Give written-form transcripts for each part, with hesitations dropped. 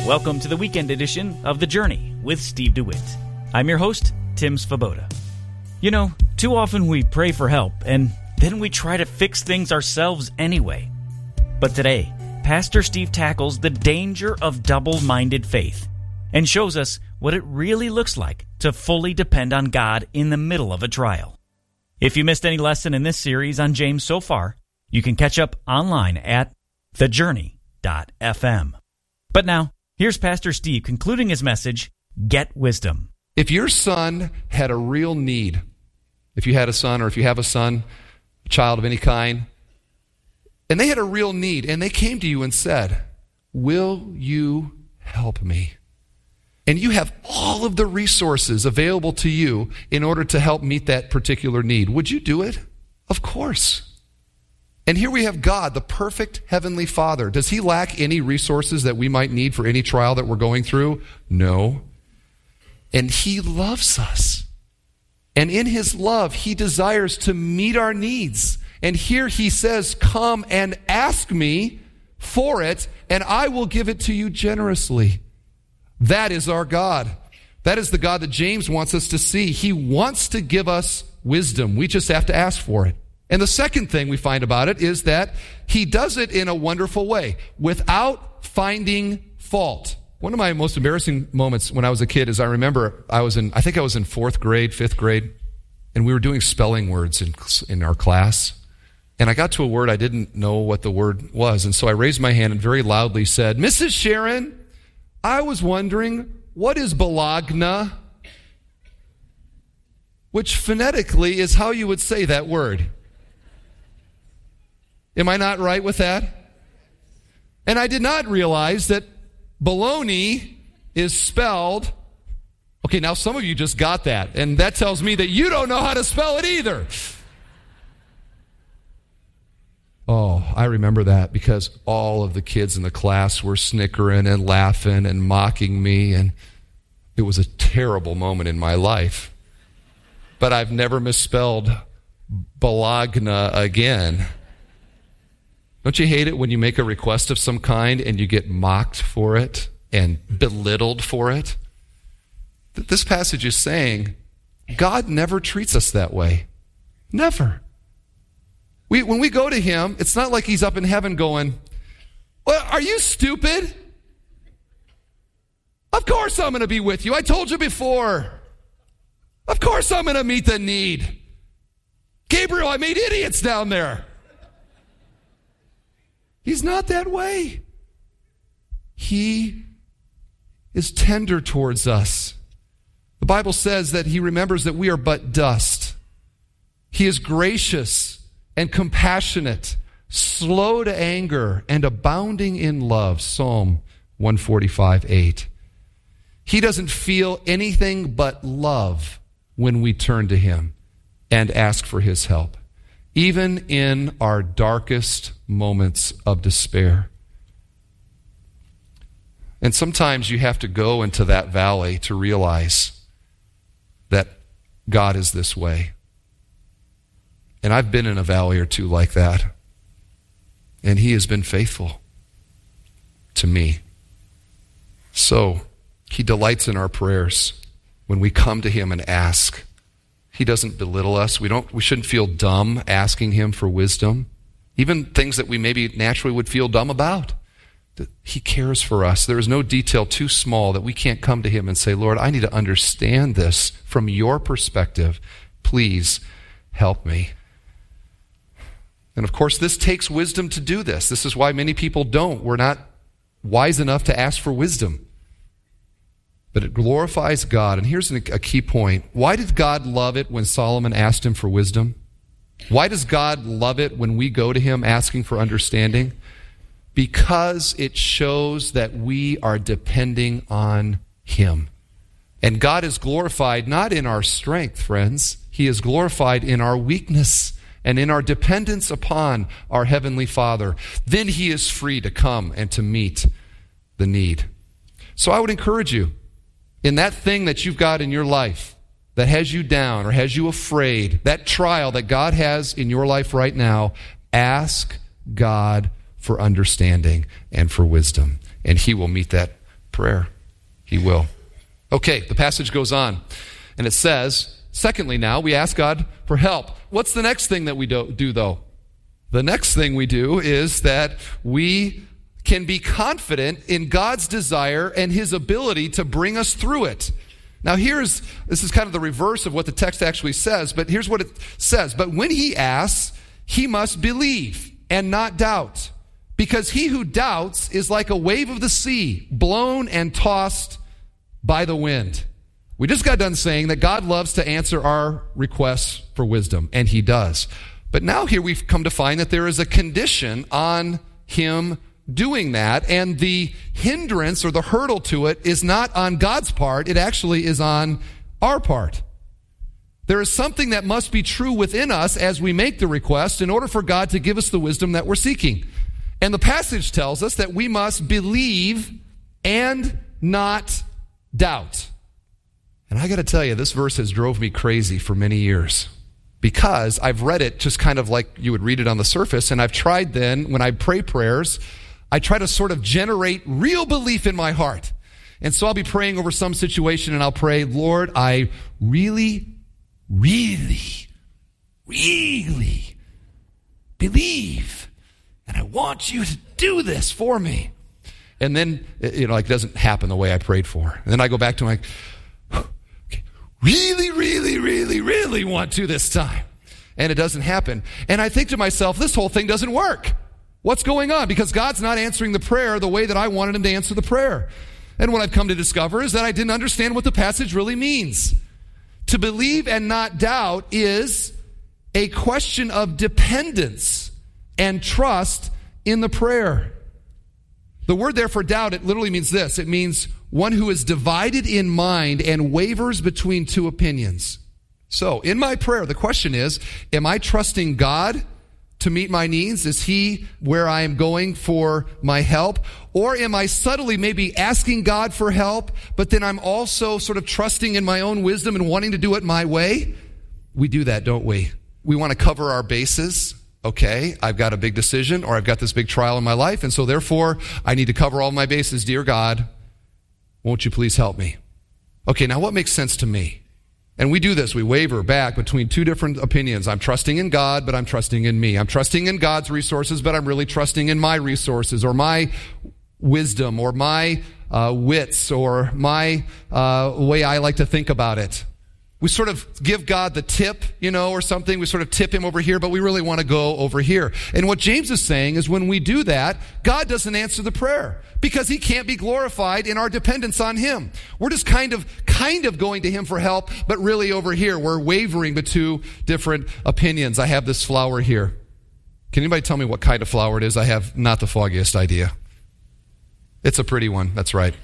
Welcome to the weekend edition of The Journey with Steve DeWitt. I'm your host, Tim Svoboda. You know, too often we pray for help, and then we try to fix things ourselves anyway. But today, Pastor Steve tackles the danger of double-minded faith and shows us what it really looks like to fully depend on God in the middle of a trial. If you missed any lesson in this series on James so far, you can catch up online at thejourney.fm. But now, here's Pastor Steve concluding his message, Get Wisdom. If your son had a real need, if you had a son or if you have a son, a child of any kind, and they had a real need and they came to you and said, "Will you help me?" And you have all of the resources available to you in order to help meet that particular need, would you do it? Of course. And here we have God, the perfect heavenly Father. Does he lack any resources that we might need for any trial that we're going through? No. And he loves us. And in his love, he desires to meet our needs. And here he says, "Come and ask me for it, and I will give it to you generously." That is our God. That is the God that James wants us to see. He wants to give us wisdom. We just have to ask for it. And the second thing we find about it is that he does it in a wonderful way, without finding fault. One of my most embarrassing moments when I was a kid is I remember I think I was in 4th grade, 5th grade, and we were doing spelling words in our class. And I got to a word, I didn't know what the word was. And so I raised my hand and very loudly said, "Mrs. Sharon, I was wondering, what is Bologna?" Which phonetically is how you would say that word. Am I not right with that? And I did not realize that baloney is spelled... Okay, now some of you just got that, and that tells me that you don't know how to spell it either. Oh, I remember that because all of the kids in the class were snickering and laughing and mocking me, and it was a terrible moment in my life. But I've never misspelled Bologna again. Don't you hate it when you make a request of some kind and you get mocked for it and belittled for it? This passage is saying God never treats us that way. Never. When we go to him, it's not like he's up in heaven going, "Well, are you stupid? Of course I'm going to be with you. I told you before. Of course I'm going to meet the need. Gabriel, I made idiots down there." He's not that way. He is tender towards us. The Bible says that he remembers that we are but dust. He is gracious and compassionate, slow to anger, and abounding in love. Psalm 145:8. He doesn't feel anything but love when we turn to him and ask for his help, even in our darkest moments of despair. And sometimes you have to go into that valley to realize that God is this way. And I've been in a valley or two like that. And he has been faithful to me. So, he delights in our prayers when we come to him and ask. He doesn't belittle us. We shouldn't feel dumb asking him for wisdom. Even things that we maybe naturally would feel dumb about. He cares for us. There is no detail too small that we can't come to him and say, "Lord, I need to understand this from your perspective. Please help me." And of course, this takes wisdom to do this. This is why many people don't. We're not wise enough to ask for wisdom. But it glorifies God. And here's a key point. Why did God love it when Solomon asked him for wisdom? Why does God love it when we go to him asking for understanding? Because it shows that we are depending on him. And God is glorified not in our strength, friends. He is glorified in our weakness and in our dependence upon our Heavenly Father. Then he is free to come and to meet the need. So I would encourage you, in that thing that you've got in your life that has you down or has you afraid, that trial that God has in your life right now, ask God for understanding and for wisdom, and he will meet that prayer. He will. Okay, the passage goes on, and it says, secondly now, we ask God for help. What's the next thing that we do though? The next thing we do is that we can be confident in God's desire and his ability to bring us through it. Now this is kind of the reverse of what the text actually says, but here's what it says. But when he asks, he must believe and not doubt, because he who doubts is like a wave of the sea, blown and tossed by the wind. We just got done saying that God loves to answer our requests for wisdom, and he does. But now here we've come to find that there is a condition on him doing that, and the hindrance or the hurdle to it is not on God's part, it actually is on our part. There is something that must be true within us as we make the request in order for God to give us the wisdom that we're seeking. And the passage tells us that we must believe and not doubt. And I got to tell you, this verse has drove me crazy for many years, because I've read it just kind of like you would read it on the surface, and I've tried then, when I pray prayers, I try to sort of generate real belief in my heart. And so I'll be praying over some situation, and I'll pray, Lord, I really, really, really believe, and I want you to do this for me. And then, it doesn't happen the way I prayed for. And then I go back to really, really, really, really want to this time. And it doesn't happen. And I think to myself, this whole thing doesn't work. What's going on? Because God's not answering the prayer the way that I wanted him to answer the prayer. And what I've come to discover is that I didn't understand what the passage really means. To believe and not doubt is a question of dependence and trust in the prayer. The word there for doubt, it literally means this. It means one who is divided in mind and wavers between two opinions. So, in my prayer, the question is, am I trusting God to meet my needs? Is he where I am going for my help? Or am I subtly maybe asking God for help, but then I'm also sort of trusting in my own wisdom and wanting to do it my way? We do that, don't we? We want to cover our bases. Okay, I've got a big decision, or I've got this big trial in my life, and so therefore I need to cover all my bases. Dear God, won't you please help me? Okay, now what makes sense to me? And we do this. We waver back between two different opinions. I'm trusting in God, but I'm trusting in me. I'm trusting in God's resources, but I'm really trusting in my resources, or my wisdom, or my wits, or my way I like to think about it. We sort of give God the tip, or something. We sort of tip him over here, but we really want to go over here. And what James is saying is when we do that, God doesn't answer the prayer because he can't be glorified in our dependence on him. We're just kind of going to him for help, but really over here, we're wavering between different opinions. I have this flower here. Can anybody tell me what kind of flower it is? I have not the foggiest idea. It's a pretty one. That's right.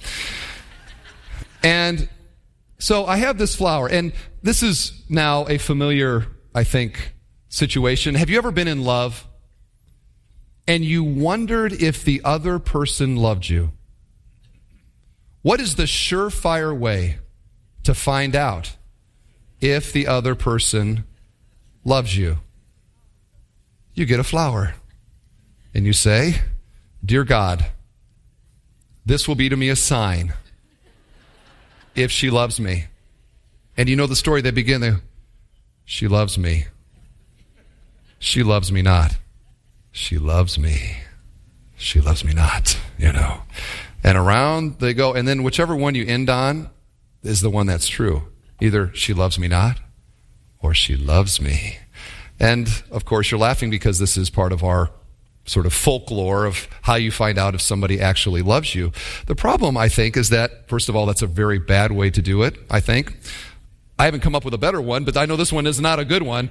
And so I have this flower, and this is now a familiar, I think, situation. Have you ever been in love and you wondered if the other person loved you? What is the surefire way to find out if the other person loves you? You get a flower, and you say, Dear God, this will be to me a sign if she loves me. And you know the story, they begin there. She loves me. She loves me not. She loves me. She loves me not, And around they go, and then whichever one you end on is the one that's true. Either she loves me not, or she loves me. And of course you're laughing because this is part of our sort of folklore of how you find out if somebody actually loves you. The problem, I think, is that, first of all, that's a very bad way to do it, I think. I haven't come up with a better one, but I know this one is not a good one.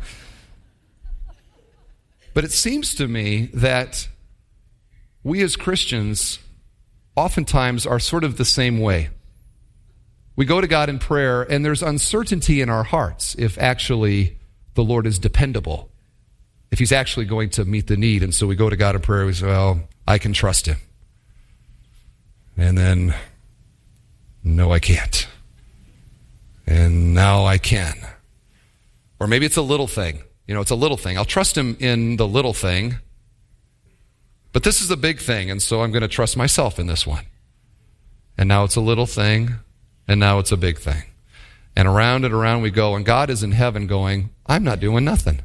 But it seems to me that we as Christians oftentimes are sort of the same way. We go to God in prayer, and there's uncertainty in our hearts if actually the Lord is dependable, if he's actually going to meet the need. And so we go to God in prayer, we say, well, I can trust him. And then, no, I can't. And now I can. Or maybe it's a little thing. It's a little thing. I'll trust him in the little thing, but this is a big thing, and so I'm going to trust myself in this one. And now it's a little thing, and now it's a big thing. And around we go, and God is in heaven going, I'm not doing nothing.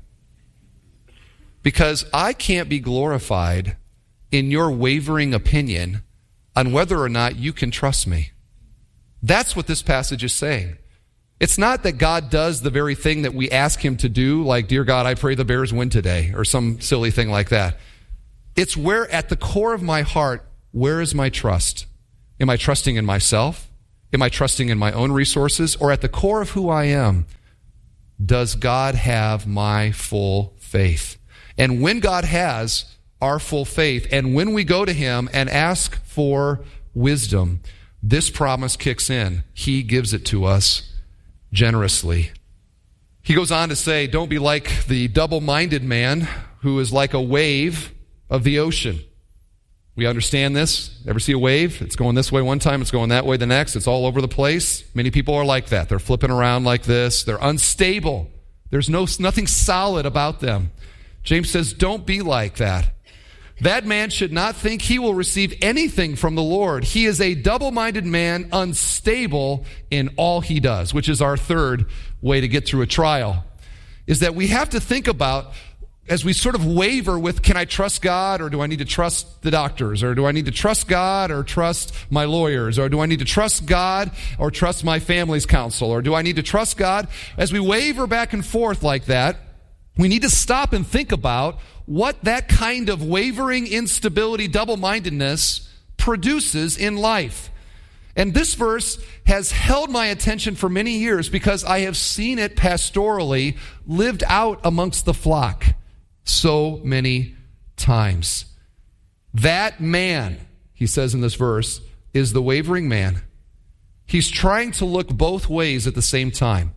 Because I can't be glorified in your wavering opinion on whether or not you can trust me. That's what this passage is saying. It's not that God does the very thing that we ask him to do, like, dear God, I pray the Bears win today, or some silly thing like that. It's where, at the core of my heart, where is my trust? Am I trusting in myself? Am I trusting in my own resources? Or at the core of who I am, does God have my full faith? And when God has our full faith, and when we go to him and ask for wisdom, this promise kicks in. He gives it to us generously. He goes on to say, don't be like the double-minded man who is like a wave of the ocean. We understand this. Ever see a wave? It's going this way one time, it's going that way the next. It's all over the place. Many people are like that. They're flipping around like this. They're unstable. There's nothing solid about them. James says, don't be like that. That man should not think he will receive anything from the Lord. He is a double-minded man, unstable in all he does, which is our third way to get through a trial, is that we have to think about, as we sort of waver with, can I trust God, or do I need to trust the doctors, or do I need to trust God or trust my lawyers, or do I need to trust God or trust my family's counsel, or do I need to trust God? As we waver back and forth like that, we need to stop and think about what that kind of wavering, instability, double-mindedness produces in life. And this verse has held my attention for many years because I have seen it pastorally lived out amongst the flock so many times. That man, he says in this verse, is the wavering man. He's trying to look both ways at the same time.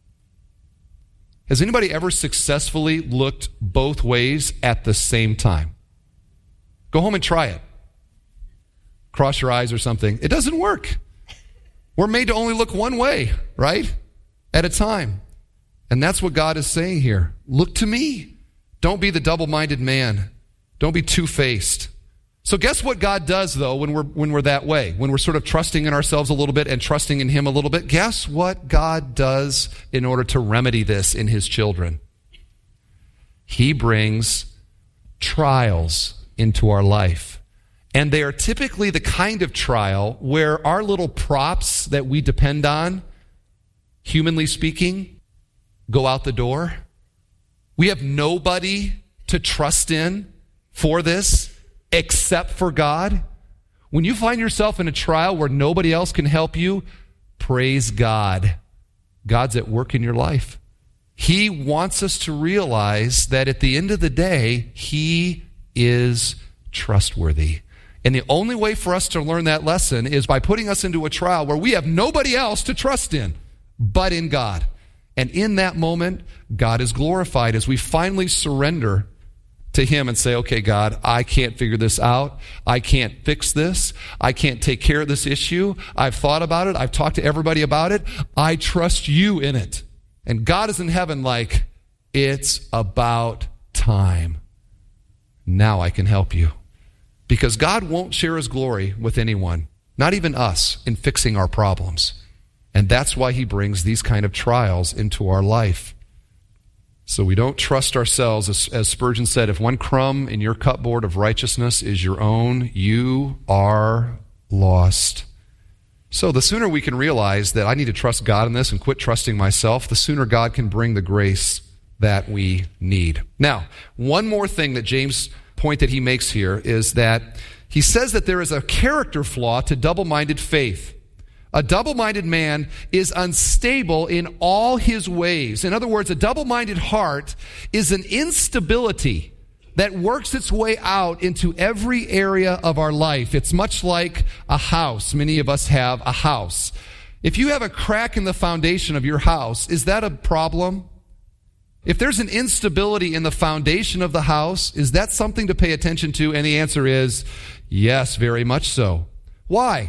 Has anybody ever successfully looked both ways at the same time? Go home and try it. Cross your eyes or something. It doesn't work. We're made to only look one way, right? At a time. And that's what God is saying here. Look to me. Don't be the double-minded man. Don't be two-faced. So guess what God does, though, when we're that way? When we're sort of trusting in ourselves a little bit and trusting in him a little bit? Guess what God does in order to remedy this in his children? He brings trials into our life. And they are typically the kind of trial where our little props that we depend on, humanly speaking, go out the door. We have nobody to trust in for this except for God. When you find yourself in a trial where nobody else can help you, praise God. God's at work in your life. He wants us to realize that at the end of the day, he is trustworthy. And the only way for us to learn that lesson is by putting us into a trial where we have nobody else to trust in but in God. And in that moment, God is glorified as we finally surrender to him and say, okay, God, I can't figure this out. I can't fix this. I can't take care of this issue. I've thought about it. I've talked to everybody about it. I trust you in it. And God is in heaven like, it's about time. Now I can help you. Because God won't share his glory with anyone, not even us, in fixing our problems. And that's why he brings these kind of trials into our life. So we don't trust ourselves. As Spurgeon said, if one crumb in your cupboard of righteousness is your own, you are lost. So the sooner we can realize that I need to trust God in this and quit trusting myself, the sooner God can bring the grace that we need. Now, one more thing that James' point that he makes here is that he says that there is a character flaw to double-minded faith. A double-minded man is unstable in all his ways. In other words, a double-minded heart is an instability that works its way out into every area of our life. It's much like a house. Many of us have a house. If you have a crack in the foundation of your house, is that a problem? If there's an instability in the foundation of the house, is that something to pay attention to? And the answer is yes, very much so. Why?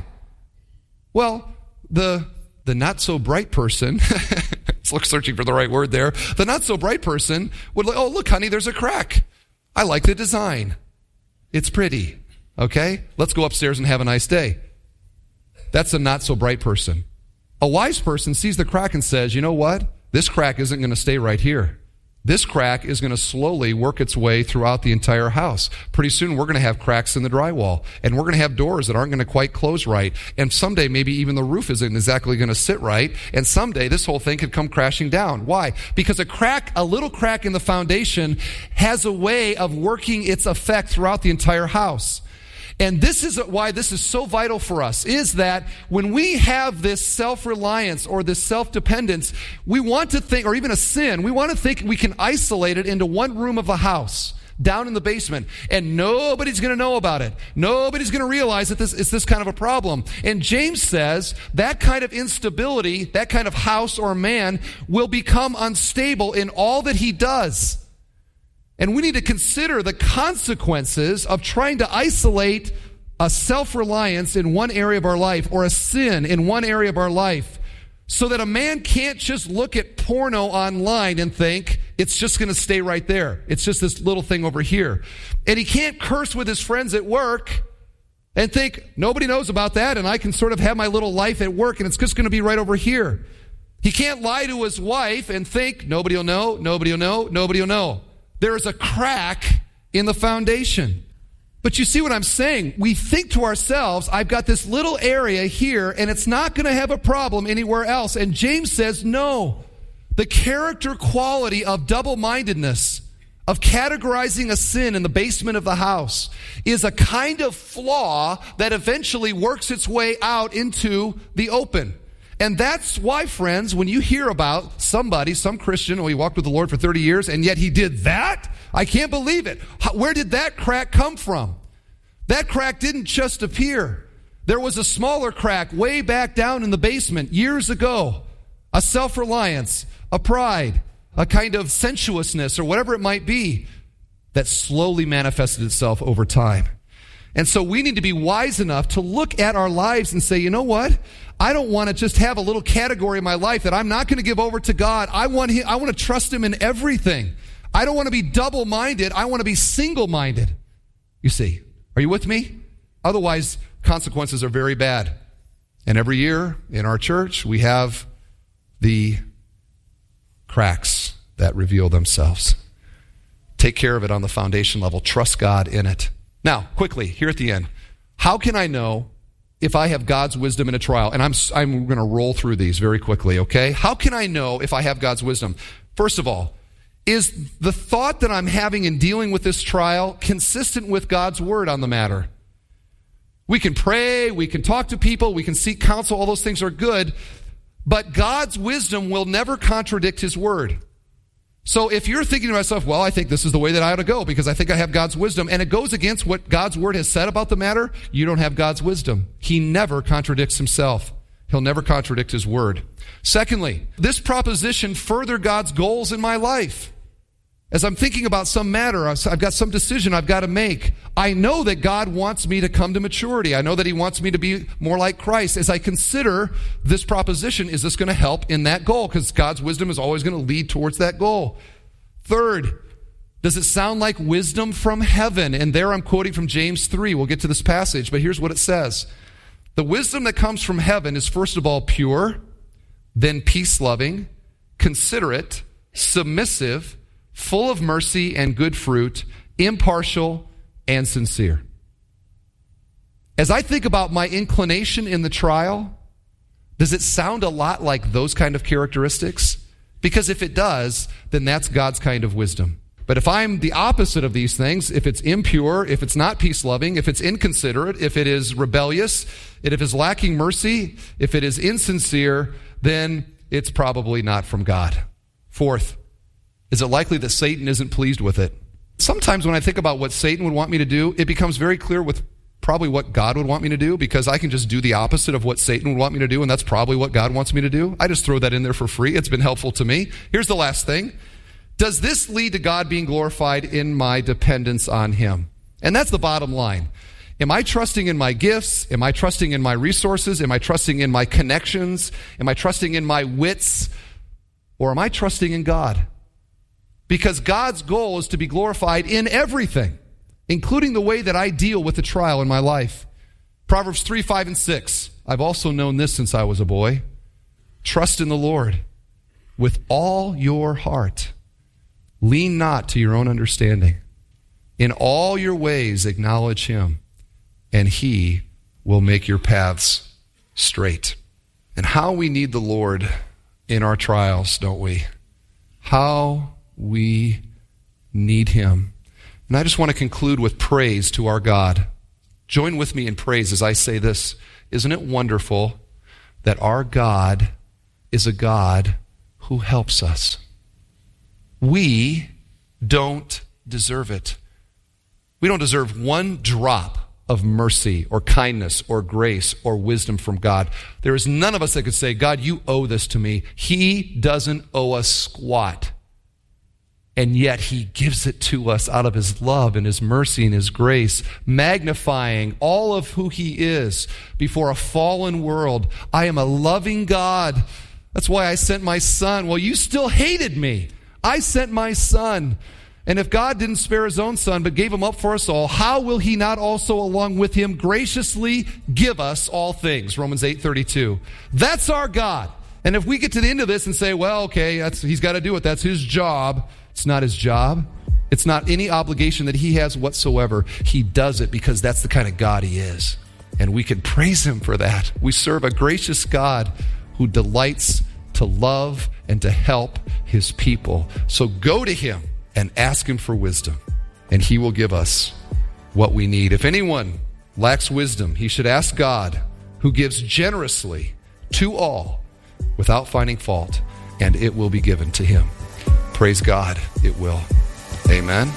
Well, the not-so-bright person, let's searching for the right word there, the not-so-bright person would like, oh, look, honey, there's a crack. I like the design. It's pretty. Okay? Let's go upstairs and have a nice day. That's a not so bright person. A wise person sees the crack and says, you know what? This crack isn't going to stay right here. This crack is going to slowly work its way throughout the entire house. Pretty soon we're going to have cracks in the drywall, and we're going to have doors that aren't going to quite close right. And someday maybe even the roof isn't exactly going to sit right. And someday this whole thing could come crashing down. Why? Because a little crack in the foundation has a way of working its effect throughout the entire house. And this is why this is so vital for us, is that when we have this self-reliance or this self-dependence, we want to think, or even a sin, we want to think we can isolate it into one room of the house, down in the basement, and nobody's going to know about it. Nobody's going to realize that it's this kind of a problem. And James says that kind of instability, that kind of house or man will become unstable in all that he does. And we need to consider the consequences of trying to isolate a self-reliance in one area of our life or a sin in one area of our life, so that a man can't just look at porno online and think it's just going to stay right there. It's just this little thing over here. And he can't curse with his friends at work and think nobody knows about that and I can sort of have my little life at work and it's just going to be right over here. He can't lie to his wife and think nobody will know, nobody will know, nobody will know. There is a crack in the foundation. But you see what I'm saying? We think to ourselves, I've got this little area here, and it's not going to have a problem anywhere else. And James says, no. The character quality of double-mindedness, of categorizing a sin in the basement of the house, is a kind of flaw that eventually works its way out into the open. And that's why, friends, when you hear about somebody, some Christian, he walked with the Lord for 30 years, and yet he did that? I can't believe it. Where did that crack come from? That crack didn't just appear. There was a smaller crack way back down in the basement years ago. A self-reliance, a pride, a kind of sensuousness, or whatever it might be, that slowly manifested itself over time. And so we need to be wise enough to look at our lives and say, you know what? I don't want to just have a little category in my life that I'm not going to give over to God. I want to trust Him in everything. I don't want to be double-minded. I want to be single-minded. You see, are you with me? Otherwise, consequences are very bad. And every year in our church, we have the cracks that reveal themselves. Take care of it on the foundation level. Trust God in it. Now, quickly, here at the end, how can I know if I have God's wisdom in a trial? And I'm going to roll through these very quickly, okay? How can I know if I have God's wisdom? First of all, is the thought that I'm having in dealing with this trial consistent with God's word on the matter? We can pray, we can talk to people, we can seek counsel, all those things are good, but God's wisdom will never contradict His word. So if you're thinking to yourself, well, I think this is the way that I ought to go because I think I have God's wisdom, and it goes against what God's word has said about the matter, you don't have God's wisdom. He never contradicts Himself. He'll never contradict His word. Secondly, this proposition further God's goals in my life. As I'm thinking about some matter, I've got some decision I've got to make. I know that God wants me to come to maturity. I know that He wants me to be more like Christ. As I consider this proposition, is this going to help in that goal? Because God's wisdom is always going to lead towards that goal. Third, does it sound like wisdom from heaven? And there I'm quoting from James 3. We'll get to this passage, but here's what it says. The wisdom that comes from heaven is first of all pure, then peace-loving, considerate, submissive, full of mercy and good fruit, impartial and sincere. As I think about my inclination in the trial, does it sound a lot like those kind of characteristics? Because if it does, then that's God's kind of wisdom. But if I'm the opposite of these things, if it's impure, if it's not peace-loving, if it's inconsiderate, if it is rebellious, if it is lacking mercy, if it is insincere, then it's probably not from God. Fourth, is it likely that Satan isn't pleased with it? Sometimes when I think about what Satan would want me to do, it becomes very clear with probably what God would want me to do, because I can just do the opposite of what Satan would want me to do, and that's probably what God wants me to do. I just throw that in there for free. It's been helpful to me. Here's the last thing. Does this lead to God being glorified in my dependence on Him? And that's the bottom line. Am I trusting in my gifts? Am I trusting in my resources? Am I trusting in my connections? Am I trusting in my wits? Or am I trusting in God? Because God's goal is to be glorified in everything, including the way that I deal with the trial in my life. Proverbs 3, 5, and 6. I've also known this since I was a boy. Trust in the Lord with all your heart. Lean not to your own understanding. In all your ways acknowledge him, and he will make your paths straight. And how we need the Lord in our trials, don't we? How we need him. And I just want to conclude with praise to our God. Join with me in praise as I say this. Isn't it wonderful that our God is a God who helps us? We don't deserve it. We don't deserve one drop of mercy or kindness or grace or wisdom from God. There is none of us that could say, God, you owe this to me. He doesn't owe us squat. And yet he gives it to us out of his love and his mercy and his grace, magnifying all of who he is before a fallen world. I am a loving God. That's why I sent my son. Well, you still hated me. I sent my son. And if God didn't spare his own son, but gave him up for us all, how will he not also along with him graciously give us all things? Romans 8:32. That's our God. And if we get to the end of this and say, well, okay, he's got to do it. That's his job. It's not his job. It's not any obligation that he has whatsoever. He does it because that's the kind of God he is. And we can praise him for that. We serve a gracious God who delights to love and to help his people. So go to him and ask him for wisdom, and he will give us what we need. If anyone lacks wisdom, he should ask God, who gives generously to all without finding fault, and it will be given to him. Praise God, it will. Amen.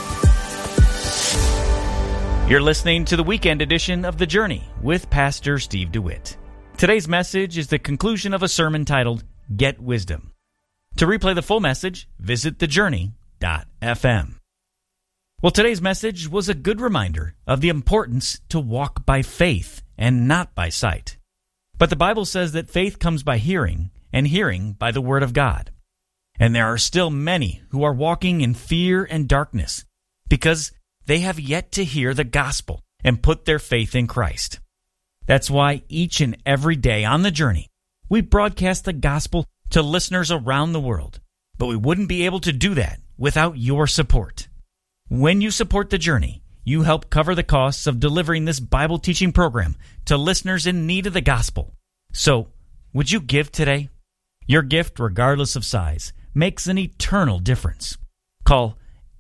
You're listening to the weekend edition of The Journey with Pastor Steve DeWitt. Today's message is the conclusion of a sermon titled, Get Wisdom. To replay the full message, visit thejourney.fm. Well, today's message was a good reminder of the importance to walk by faith and not by sight. But the Bible says that faith comes by hearing, and hearing by the Word of God. And there are still many who are walking in fear and darkness because they have yet to hear the gospel and put their faith in Christ. That's why each and every day on The Journey, we broadcast the gospel to listeners around the world. But we wouldn't be able to do that without your support. When you support The Journey, you help cover the costs of delivering this Bible teaching program to listeners in need of the gospel. So, would you give today? Your gift, regardless of size, makes an eternal difference. Call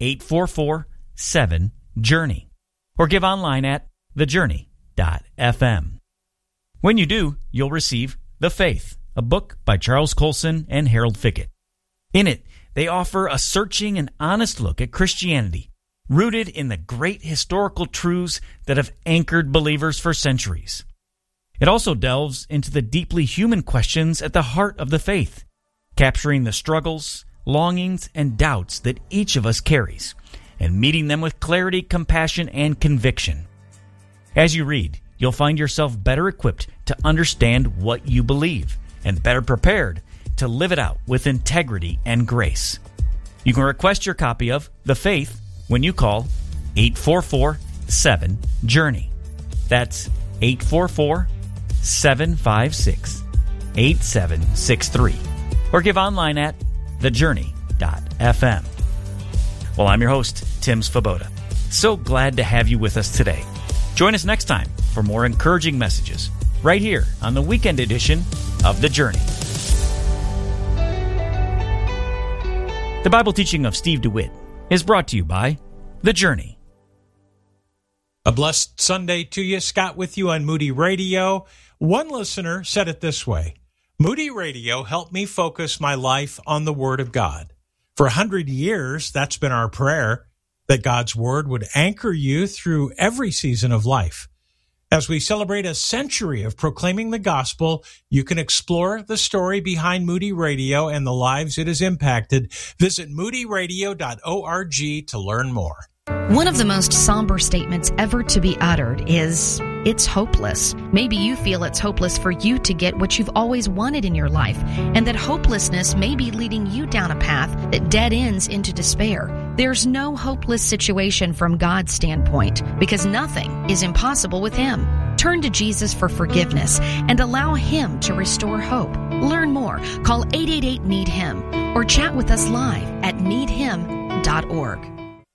844-7-JOURNEY or give online at thejourney.fm. When you do, you'll receive The Faith, a book by Charles Colson and Harold Fickett. In it, they offer a searching and honest look at Christianity, rooted in the great historical truths that have anchored believers for centuries. It also delves into the deeply human questions at the heart of the faith, capturing the struggles, longings, and doubts that each of us carries, and meeting them with clarity, compassion, and conviction. As you read, you'll find yourself better equipped to understand what you believe, and better prepared to live it out with integrity and grace. You can request your copy of The Faith when you call 844-7-JOURNEY. That's 844-756-8763. Or give online at thejourney.fm. Well, I'm your host, Tim Svoboda. So glad to have you with us today. Join us next time for more encouraging messages right here on the weekend edition of The Journey. The Bible teaching of Steve DeWitt is brought to you by The Journey. A blessed Sunday to you. Scott with you on Moody Radio. One listener said it this way: Moody Radio helped me focus my life on the Word of God. For 100 years, that's been our prayer, that God's Word would anchor you through every season of life. As we celebrate a century of proclaiming the gospel, you can explore the story behind Moody Radio and the lives it has impacted. Visit moodyradio.org to learn more. One of the most somber statements ever to be uttered is, it's hopeless. Maybe you feel it's hopeless for you to get what you've always wanted in your life, and that hopelessness may be leading you down a path that dead ends into despair. There's no hopeless situation from God's standpoint, because nothing is impossible with Him. Turn to Jesus for forgiveness and allow Him to restore hope. Learn more. Call 888-NEED-HIM or chat with us live at needhim.org.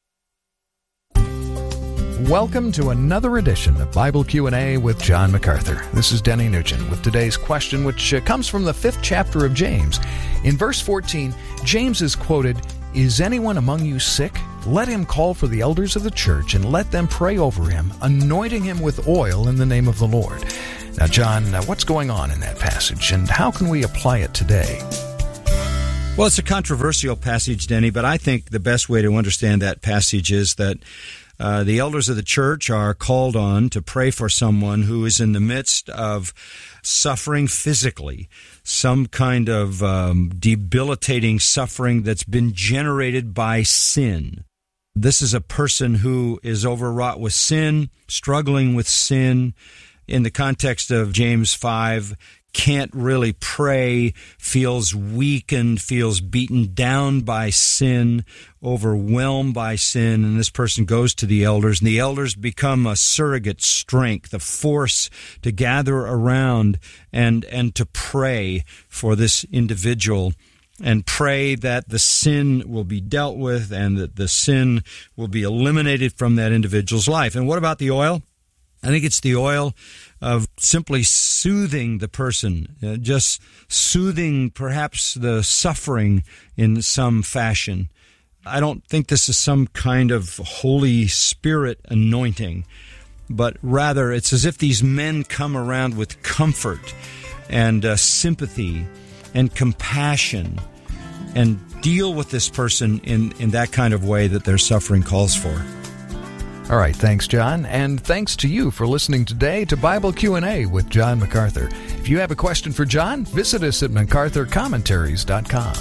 Welcome to another edition of Bible Q&A with John MacArthur. This is Denny Nugent with today's question, which comes from the 5th chapter of James. In verse 14, James is quoted, "Is anyone among you sick? Let him call for the elders of the church and let them pray over him, anointing him with oil in the name of the Lord." Now, John, what's going on in that passage, and how can we apply it today? Well, it's a controversial passage, Denny, but I think the best way to understand that passage is that the elders of the church are called on to pray for someone who is in the midst of suffering physically, some kind of debilitating suffering that's been generated by sin. This is a person who is overwrought with sin, struggling with sin. In the context of James 5, can't really pray, feels weakened, feels beaten down by sin, overwhelmed by sin, and this person goes to the elders, and the elders become a surrogate strength, a force to gather around and to pray for this individual, and pray that the sin will be dealt with and that the sin will be eliminated from that individual's life. And what about the oil? I think it's the oil of simply soothing the person, just soothing perhaps the suffering in some fashion. I don't think this is some kind of Holy Spirit anointing, but rather it's as if these men come around with comfort and sympathy and compassion and deal with this person in that kind of way that their suffering calls for. All right, thanks, John, and thanks to you for listening today to Bible Q&A with John MacArthur. If you have a question for John, visit us at MacArthurCommentaries.com.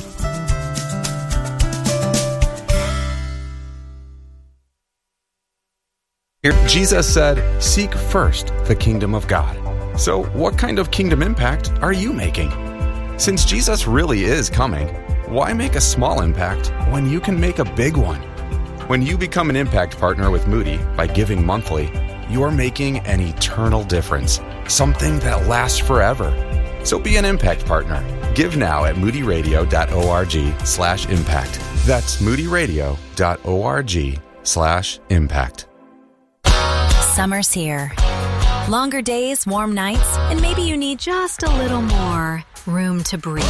Jesus said, "Seek first the kingdom of God." So what kind of kingdom impact are you making? Since Jesus really is coming, why make a small impact when you can make a big one? When you become an impact partner with Moody by giving monthly, you're making an eternal difference, something that lasts forever. So be an impact partner. Give now at moodyradio.org/impact. That's moodyradio.org/impact. Summer's here. Longer days, warm nights, and maybe you need just a little more room to breathe.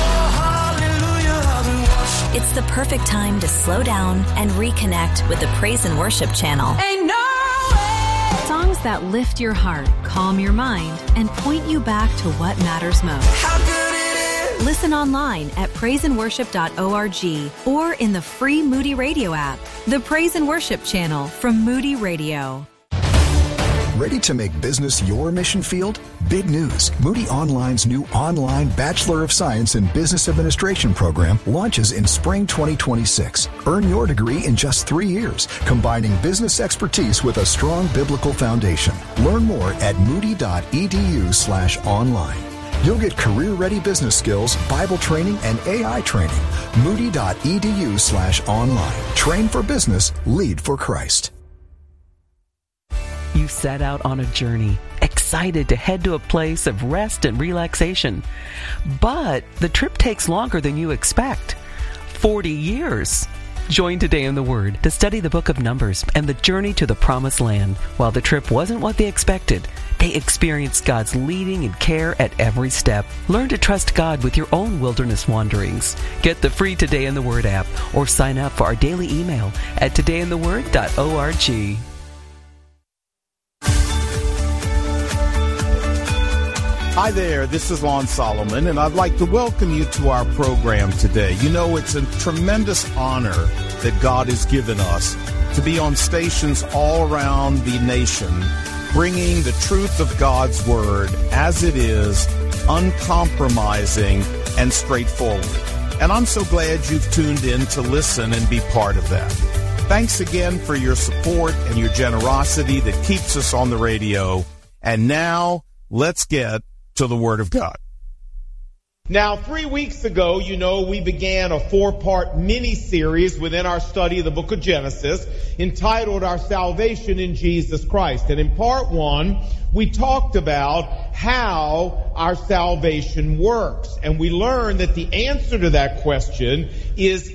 It's the perfect time to slow down and reconnect with the Praise and Worship channel. Ain't no way. Songs that lift your heart, calm your mind, and point you back to what matters most. How good it is. Listen online at praiseandworship.org or in the free Moody Radio app. The Praise and Worship channel from Moody Radio. Ready to make business your mission field? Big news. Moody Online's new online Bachelor of Science in Business Administration program launches in spring 2026. Earn your degree in just 3 years, combining business expertise with a strong biblical foundation. Learn more at moody.edu/online. You'll get career-ready business skills, Bible training, and AI training. Moody.edu/online. Train for business, lead for Christ. You set out on a journey, excited to head to a place of rest and relaxation. But the trip takes longer than you expect. 40 years. Join Today in the Word to study the book of Numbers and the journey to the Promised Land. While the trip wasn't what they expected, they experienced God's leading and care at every step. Learn to trust God with your own wilderness wanderings. Get the free Today in the Word app or sign up for our daily email at todayintheword.org. Hi there, this is Lon Solomon, and I'd like to welcome you to our program today. You know, it's a tremendous honor that God has given us to be on stations all around the nation, bringing the truth of God's Word as it is, uncompromising and straightforward. And I'm so glad you've tuned in to listen and be part of that. Thanks again for your support and your generosity that keeps us on the radio. And now, let's get to the Word of God. Now, 3 weeks ago, we began a 4-part mini-series within our study of the book of Genesis entitled Our Salvation in Jesus Christ. And in part 1, we talked about how our salvation works. And we learned that the answer to that question is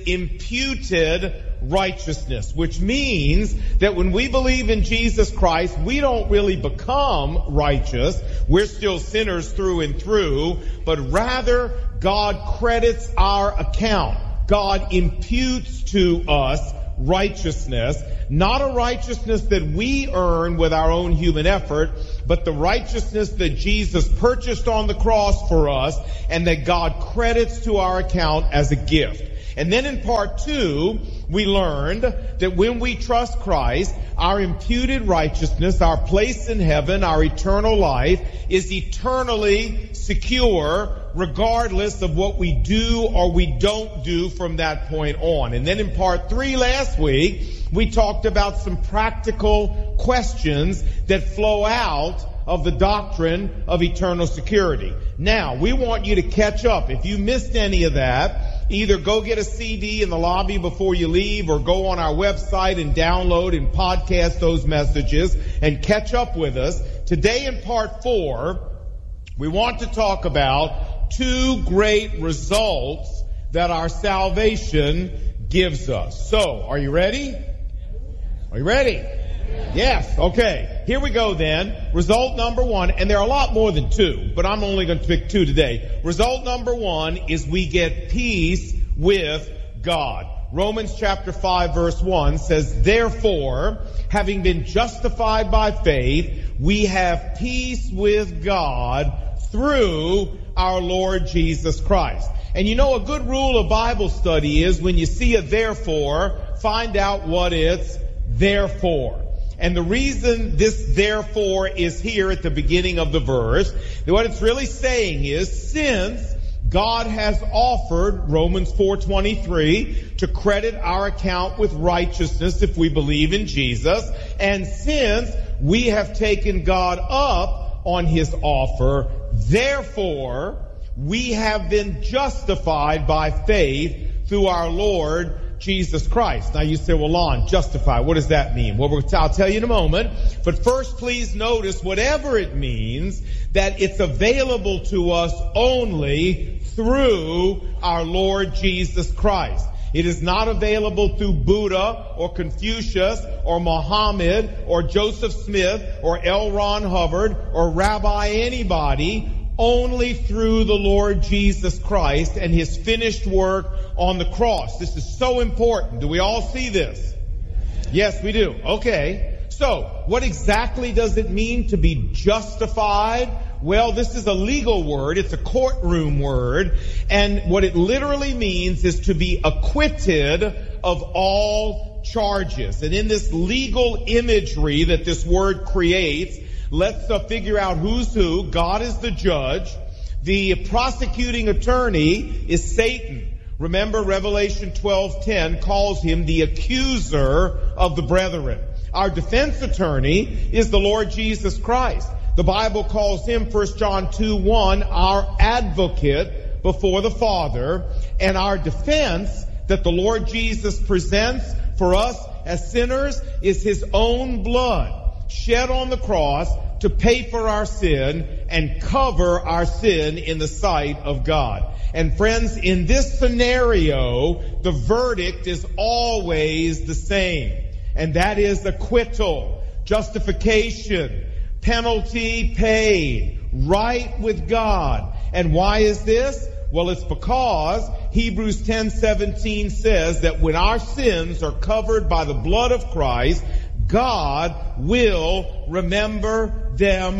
imputed righteousness, which means that when we believe in Jesus Christ, we don't really become righteous. We're still sinners through and through, but rather God credits our account. God imputes to us righteousness, not a righteousness that we earn with our own human effort, but the righteousness that Jesus purchased on the cross for us and that God credits to our account as a gift. And then in part 2, we learned that when we trust Christ, our imputed righteousness, our place in heaven, our eternal life is eternally secure regardless of what we do or we don't do from that point on. And then in part 3 last week, we talked about some practical questions that flow out of the doctrine of eternal security. Now, we want you to catch up. If you missed any of that, either go get a CD in the lobby before you leave or go on our website and download and podcast those messages and catch up with us. Today in part 4, we want to talk about 2 great results that our salvation gives us. So, are you ready? Are you ready? Yes. Okay. Here we go then. Result number 1, and there are a lot more than 2, but I'm only going to pick 2 today. Result number 1 is we get peace with God. Romans chapter 5 verse 1 says, "Therefore, having been justified by faith, we have peace with God through our Lord Jesus Christ." And a good rule of Bible study is when you see a therefore, find out what it's there for. And the reason this therefore is here at the beginning of the verse, what it's really saying is, since God has offered, Romans 4:23, to credit our account with righteousness if we believe in Jesus, and since we have taken God up on His offer, therefore we have been justified by faith through our Lord Jesus Christ. Now you say, well, Lon, justify, what does that mean? Well, I'll tell you in a moment. But first, please notice, whatever it means, that it's available to us only through our Lord Jesus Christ. It is not available through Buddha or Confucius or Muhammad or Joseph Smith or L. Ron Hubbard or Rabbi anybody. Only through the Lord Jesus Christ and His finished work on the cross. This is so important. Do we all see this? Yes, we do. Okay. So, what exactly does it mean to be justified? Well, this is a legal word. It's a courtroom word. And what it literally means is to be acquitted of all charges. And in this legal imagery that this word creates, let's figure out who's who. God is the judge. The prosecuting attorney is Satan. Remember, Revelation 12:10 calls him the accuser of the brethren. Our defense attorney is the Lord Jesus Christ. The Bible calls him, 1 John 2:1, our advocate before the Father. And our defense that the Lord Jesus presents for us as sinners is His own blood shed on the cross to pay for our sin and cover our sin in the sight of God. And friends, in this scenario, the verdict is always the same. And that is acquittal, justification, penalty paid, right with God. And why is this? Well, it's because Hebrews 10:17 says that when our sins are covered by the blood of Christ, God will remember them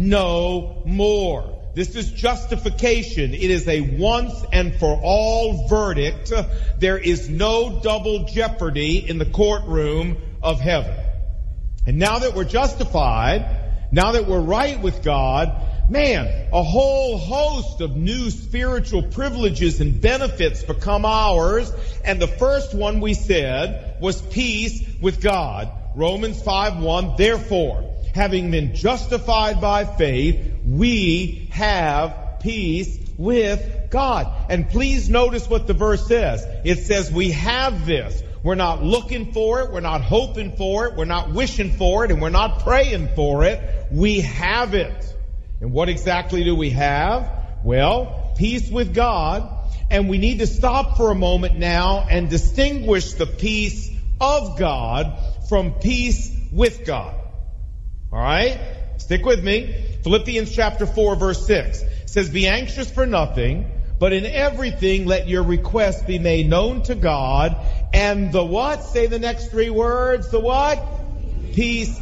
no more. This is justification. It is a once and for all verdict. There is no double jeopardy in the courtroom of heaven. And now that we're justified, now that we're right with God, man, a whole host of new spiritual privileges and benefits become ours. And the first one we said was peace with God. Romans 5:1, therefore, having been justified by faith, we have peace with God. And please notice what the verse says. It says we have this. We're not looking for it. We're not hoping for it. We're not wishing for it. And we're not praying for it. We have it. And what exactly do we have? Well, peace with God. And we need to stop for a moment now and distinguish the peace of God from peace with God. All right? Stick with me. Philippians chapter 4, verse 6 says, be anxious for nothing, but in everything let your requests be made known to God. And the what? Say the next three words. The what? Peace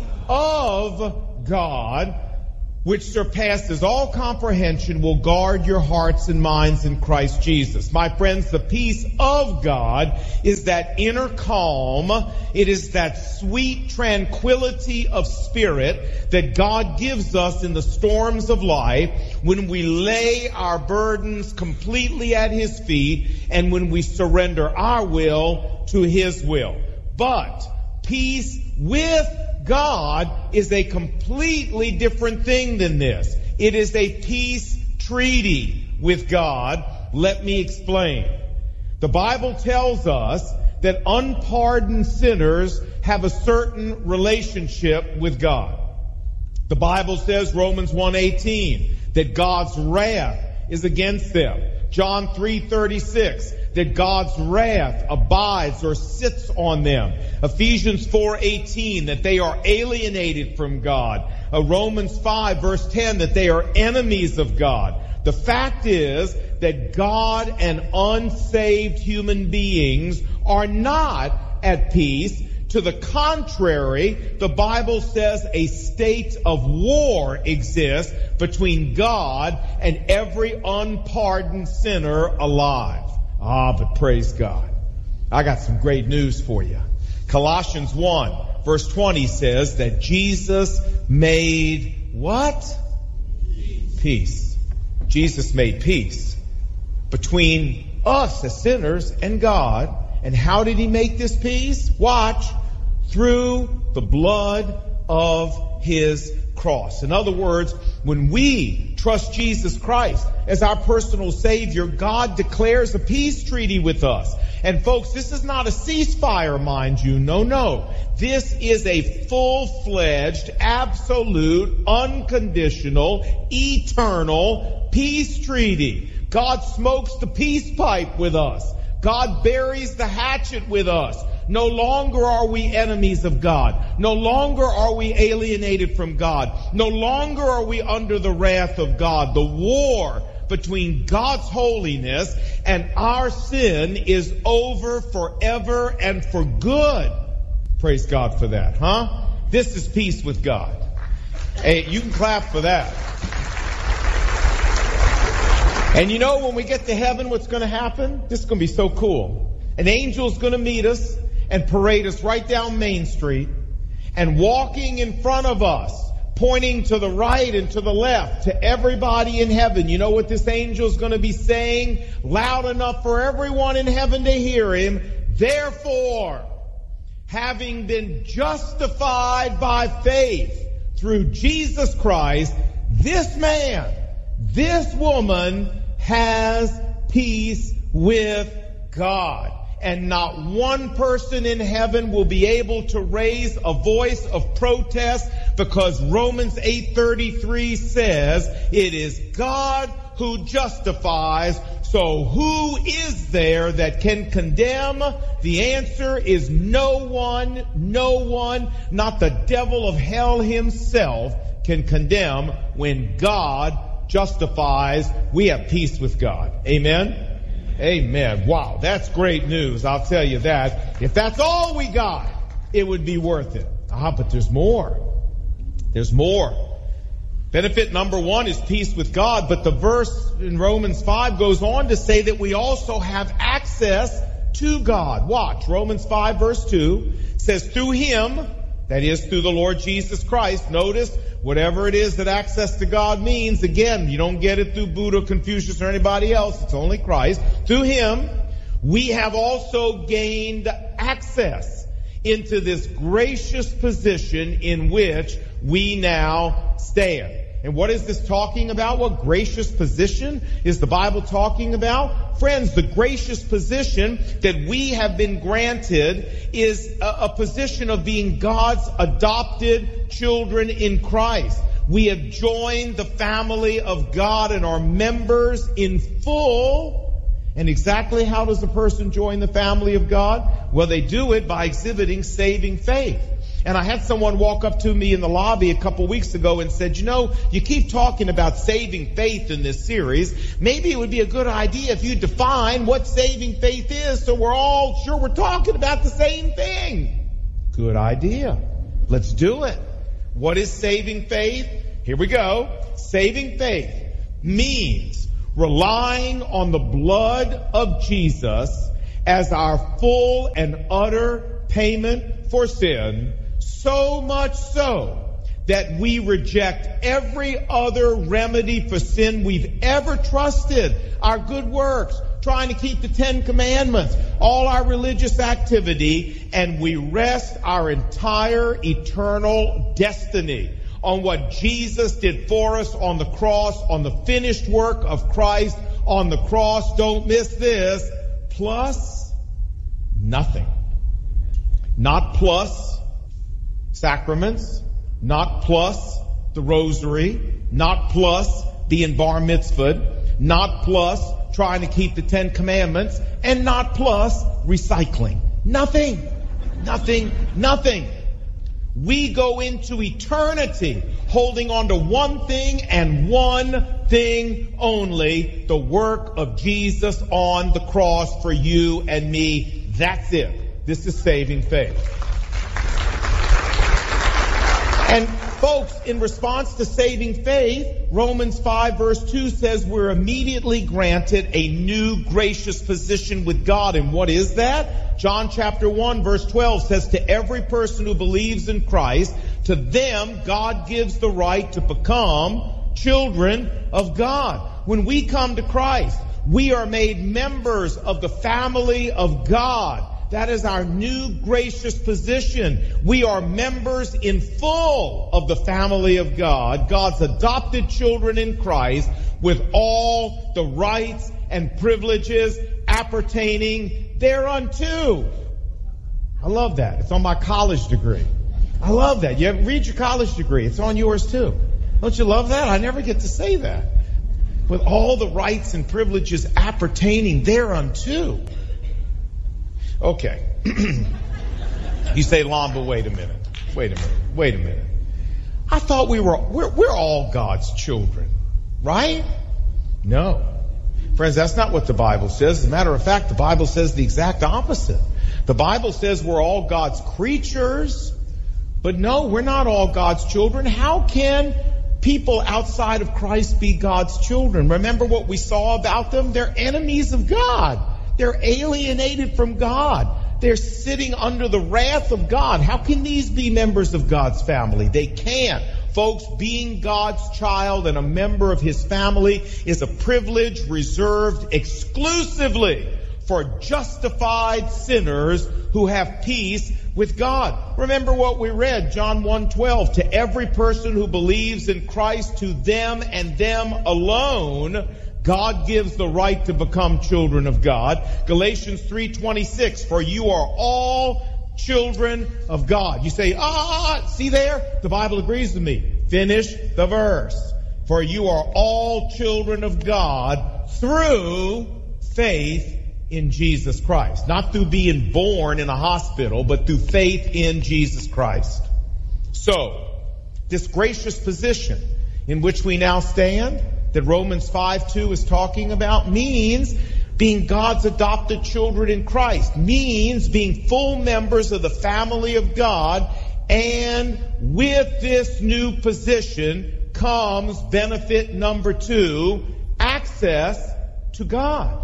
of God, which surpasses all comprehension, will guard your hearts and minds in Christ Jesus. My friends, the peace of God is that inner calm. It is that sweet tranquility of spirit that God gives us in the storms of life when we lay our burdens completely at His feet and when we surrender our will to His will. But peace with God is a completely different thing than this. It is a peace treaty with God. Let me explain. The Bible tells us that unpardoned sinners have a certain relationship with God. The Bible says, Romans 1:18, that God's wrath is against them. John 3:36, that God's wrath abides or sits on them. Ephesians 4:18, that they are alienated from God. Romans 5 verse 10, that they are enemies of God. The fact is that God and unsaved human beings are not at peace. To the contrary, the Bible says a state of war exists between God and every unpardoned sinner alive. But praise God. I got some great news for you. Colossians 1 verse 20 says that Jesus made what? Peace. Jesus made peace between us as sinners and God. And how did He make this peace? Watch. Through the blood of His cross. In other words, when we trust Jesus Christ as our personal Savior, God declares a peace treaty with us. And folks, this is not a ceasefire, mind you. No. This is a full-fledged, absolute, unconditional, eternal peace treaty. God smokes the peace pipe with us. God buries the hatchet with us. No longer are we enemies of God. No longer are we alienated from God. No longer are we under the wrath of God. The war between God's holiness and our sin is over forever and for good. Praise God for that, huh? This is peace with God. Hey, you can clap for that. And you know, when we get to heaven, what's going to happen? This is going to be so cool. An angel's going to meet us and parade us right down Main Street, and walking in front of us, pointing to the right and to the left, to everybody in heaven. You know what this angel's going to be saying? Loud enough for everyone in heaven to hear him. Therefore, having been justified by faith through Jesus Christ, this man, this woman has peace with God. And not one person in heaven will be able to raise a voice of protest, because Romans 8:33 says it is God who justifies. So who is there that can condemn? The answer is no one, not the devil of hell himself can condemn. When God justifies, we have peace with God. Amen? Amen. Wow, that's great news. I'll tell you that. If that's all we got, it would be worth it. But there's more. There's more. Benefit number one is peace with God, but the verse in Romans 5 goes on to say that we also have access to God. Watch, Romans 5 verse 2 says, through Him, that is, through the Lord Jesus Christ. Notice, whatever it is that access to God means, again, you don't get it through Buddha, Confucius, or anybody else. It's only Christ. Through Him, we have also gained access into this gracious position in which we now stand. And what is this talking about? What gracious position is the Bible talking about? Friends, the gracious position that we have been granted is a position of being God's adopted children in Christ. We have joined the family of God and are members in full. And exactly how does a person join the family of God? Well, they do it by exhibiting saving faith. And I had someone walk up to me in the lobby a couple weeks ago and said, you keep talking about saving faith in this series. Maybe it would be a good idea if you define what saving faith is so we're all sure we're talking about the same thing. Good idea. Let's do it. What is saving faith? Here we go. Saving faith means relying on the blood of Jesus as our full and utter payment for sin, so much so that we reject every other remedy for sin we've ever trusted, our good works, trying to keep the 10 Commandments, all our religious activity, and we rest our entire eternal destiny on what Jesus did for us on the cross, on the finished work of Christ on the cross. Don't miss this. Plus nothing. Not plus sacraments, not plus the rosary, not plus being bar mitzvahed, not plus trying to keep the 10 Commandments, and not plus recycling. Nothing. Nothing. Nothing. We go into eternity holding on to one thing and one thing only, the work of Jesus on the cross for you and me. That's it. This is saving faith. And folks, in response to saving faith, Romans 5 verse 2 says we're immediately granted a new gracious position with God. And what is that? John chapter 1 verse 12 says, to every person who believes in Christ, to them God gives the right to become children of God. When we come to Christ, we are made members of the family of God. That is our new gracious position. We are members in full of the family of God, God's adopted children in Christ, with all the rights and privileges appertaining thereunto. I love that. It's on my college degree. I love that. You read your college degree. It's on yours too. Don't you love that? I never get to say that. With all the rights and privileges appertaining thereunto. Okay. You say, Lon, but wait a minute. I thought we're all God's children, right? No. Friends, that's not what the Bible says. As a matter of fact, the Bible says the exact opposite. The Bible says we're all God's creatures, but no, we're not all God's children. How can people outside of Christ be God's children? Remember what we saw about them? They're enemies of God. They're alienated from God. They're sitting under the wrath of God. How can these be members of God's family? They can't. Folks, being God's child and a member of His family is a privilege reserved exclusively for justified sinners who have peace with God. Remember what we read, John 1:12. To every person who believes in Christ, to them and them alone, God gives the right to become children of God. Galatians 3:26, for you are all children of God. You say, see there? The Bible agrees with me. Finish the verse. For you are all children of God through faith in Jesus Christ. Not through being born in a hospital, but through faith in Jesus Christ. So, this gracious position in which we now stand, that Romans 5:2 is talking about, means being God's adopted children in Christ, means being full members of the family of God, and with this new position comes benefit number 2, access to God.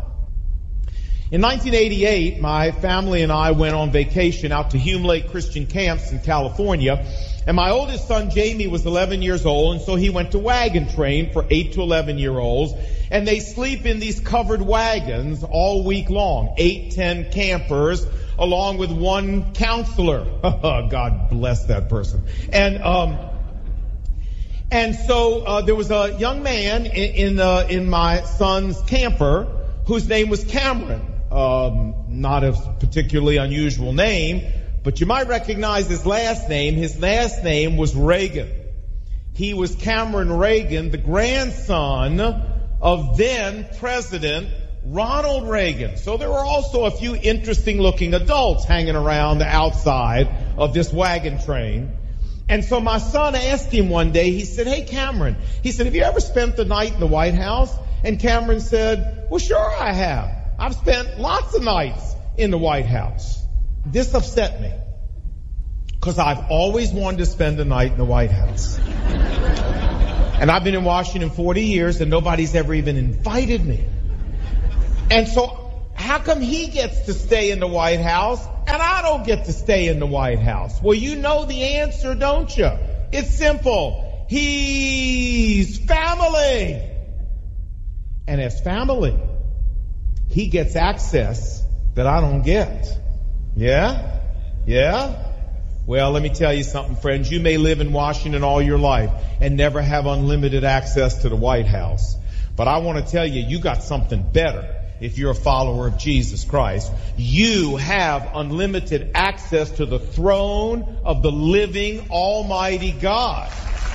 In 1988, my family and I went on vacation out to Hume Lake Christian Camps in California. And my oldest son, Jamie, was 11 years old, and so he went to wagon train for 8 to 11-year-olds. And they sleep in these covered wagons all week long, 8-10 campers, along with one counselor. God bless that person. And so there was a young man in my son's camper whose name was Cameron. Not a particularly unusual name, but you might recognize his last name. His last name was Reagan. He was Cameron Reagan, the grandson of then President Ronald Reagan. So there were also a few interesting looking adults hanging around the outside of this wagon train. And so my son asked him one day, he said, "Hey Cameron," he said, "have you ever spent the night in the White House?" And Cameron said, "Well, sure I have. I've spent lots of nights in the White House." This upset me, because I've always wanted to spend a night in the White House. And I've been in Washington 40 years and nobody's ever even invited me. And so how come he gets to stay in the White House and I don't get to stay in the White House? Well, you know the answer, don't you? It's simple. He's family. And as family, he gets access that I don't get. Yeah? Yeah? Well, let me tell you something, friends. You may live in Washington all your life and never have unlimited access to the White House. But I want to tell you, you got something better. If you're a follower of Jesus Christ, you have unlimited access to the throne of the living Almighty God.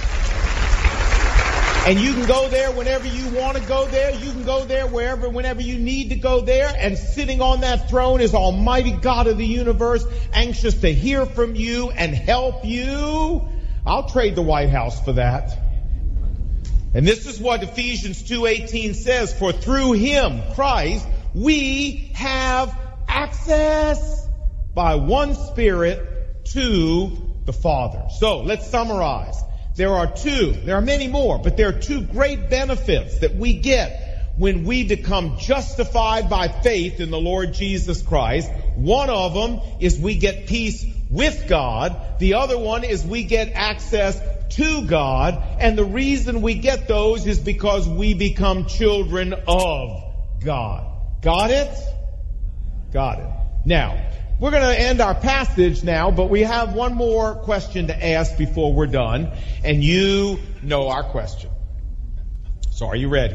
And you can go there whenever you want to go there. You can go there whenever you need to go there. And sitting on that throne is Almighty God of the universe, anxious to hear from you and help you. I'll trade the White House for that. And this is what Ephesians 2:18 says, "For through him, Christ, we have access by one Spirit to the Father." So let's summarize. There are many more, but there are two great benefits that we get when we become justified by faith in the Lord Jesus Christ. One of them is we get peace with God. The other one is we get access to God. And the reason we get those is because we become children of God. Got it? Got it. Now, we're going to end our passage now, but we have one more question to ask before we're done. And you know our question. So are you ready?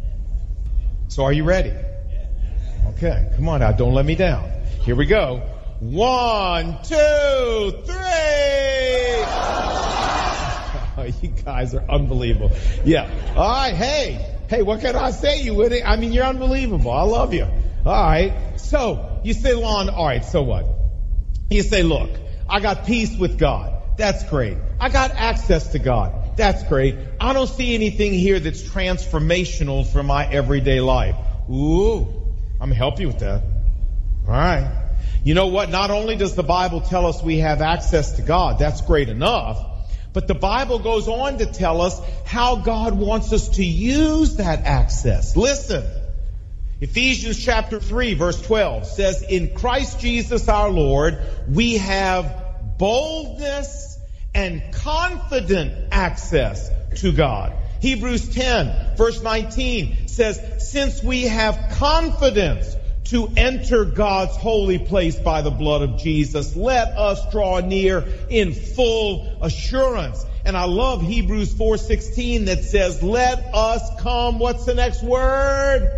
Okay, come on now, don't let me down. Here we go. 1, 2, 3. Oh, you guys are unbelievable. Yeah. All right. Hey, what can I say? You're unbelievable. I love you. All right. So you say, Lon, all right, so what? You say, look, I got peace with God. That's great. I got access to God. That's great. I don't see anything here that's transformational for my everyday life. Ooh, I'm going to help you with that. All right. You know what? Not only does the Bible tell us we have access to God, that's great enough, but the Bible goes on to tell us how God wants us to use that access. Listen. Ephesians chapter 3 verse 12 says, "In Christ Jesus our Lord, we have boldness and confident access to God." Hebrews 10 verse 19 says, "Since we have confidence to enter God's holy place by the blood of Jesus, let us draw near in full assurance." And I love Hebrews 4:16 that says, "Let us come," what's the next word?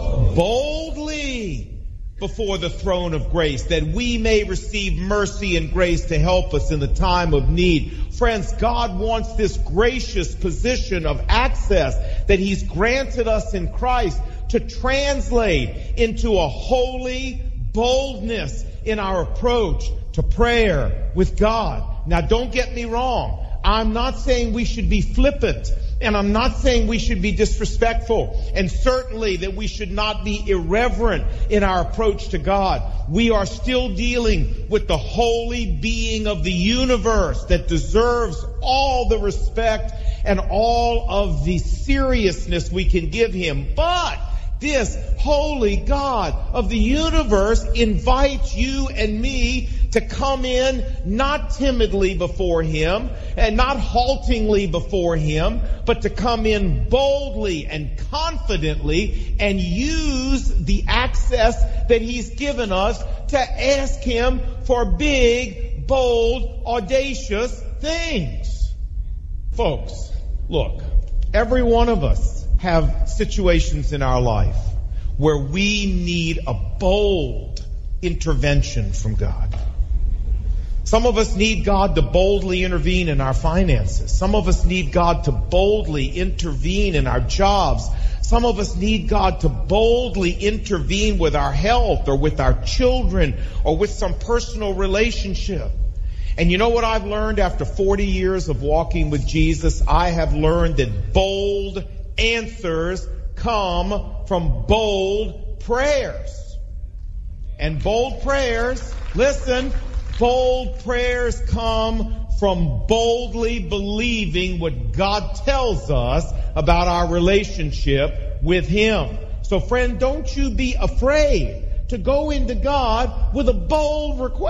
Boldly before the throne of grace, that we may receive mercy and grace to help us in the time of need. Friends, God wants this gracious position of access that He's granted us in Christ to translate into a holy boldness in our approach to prayer with God. Now, don't get me wrong. I'm not saying we should be flippant, and I'm not saying we should be disrespectful, and certainly that we should not be irreverent in our approach to God. We are still dealing with the holy being of the universe that deserves all the respect and all of the seriousness we can give Him. But this holy God of the universe invites you and me to come in not timidly before Him and not haltingly before Him, but to come in boldly and confidently and use the access that He's given us to ask Him for big, bold, audacious things. Folks, Look, every one of us have situations in our life where we need a bold intervention from God. Some of us need God to boldly intervene in our finances. Some of us need God to boldly intervene in our jobs. Some of us need God to boldly intervene with our health or with our children or with some personal relationship. And you know what I've learned after 40 years of walking with Jesus? I have learned that bold answers come from bold prayers. And bold prayers, listen, bold prayers come from boldly believing what God tells us about our relationship with Him. So friend, don't you be afraid to go into God with a bold request.